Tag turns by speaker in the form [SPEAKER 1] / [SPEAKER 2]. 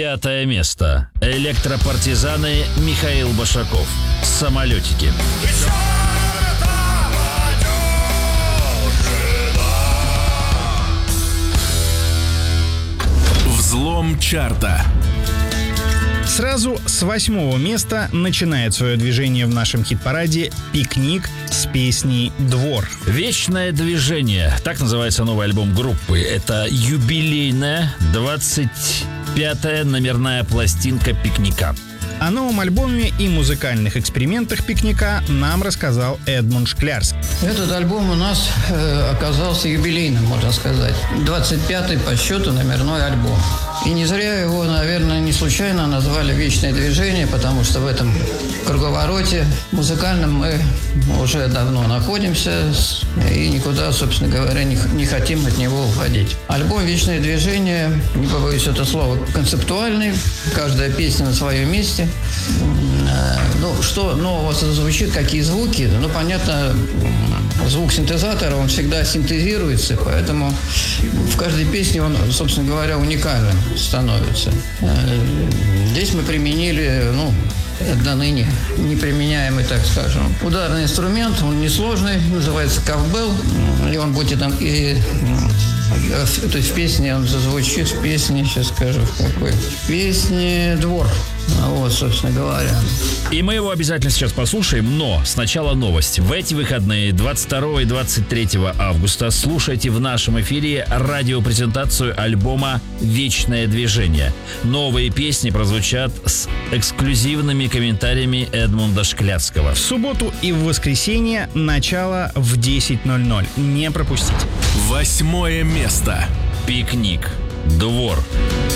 [SPEAKER 1] 5 место. Электропартизаны Михаил Башаков. «Самолетики».
[SPEAKER 2] Взлом чарта.
[SPEAKER 3] Сразу с 8 места начинает свое движение в нашем хит-параде «Пикник» с песней «Двор».
[SPEAKER 1] «Вечное движение». Так называется новый альбом группы. Это юбилейная 25-я номерная пластинка «Пикника».
[SPEAKER 3] О новом альбоме и музыкальных экспериментах «Пикника» нам рассказал Эдмунд Шклярский.
[SPEAKER 4] Этот альбом у нас оказался юбилейным, можно сказать. 25-й по счету номерной альбом. И не зря его, наверное, не случайно назвали «Вечное движение», потому что в этом круговороте музыкальном мы уже давно находимся и никуда, собственно говоря, не хотим от него уходить. Альбом «Вечное движение», не побоюсь это слова, концептуальный, каждая песня на своем месте. Ну, что нового звучит, какие звуки, ну, понятно, звук синтезатора, он всегда синтезируется, поэтому в каждой песне он, собственно говоря, уникальным становится. Здесь мы применили, до ныне неприменяемый, так скажем, ударный инструмент, он несложный, называется ковбел, и он будет там то есть в песне он зазвучит, в песне, сейчас скажу, в какой, в песне «Двор». Вот, собственно говоря.
[SPEAKER 1] И мы его обязательно сейчас послушаем, но сначала новость. В эти выходные, 22 и 23 августа, слушайте в нашем эфире радиопрезентацию альбома «Вечное движение». Новые песни прозвучат с эксклюзивными комментариями Эдмунда Шклярского.
[SPEAKER 3] В субботу и в воскресенье начало в 10:00. Не пропустите.
[SPEAKER 2] 8 место.
[SPEAKER 1] «Пикник. Двор».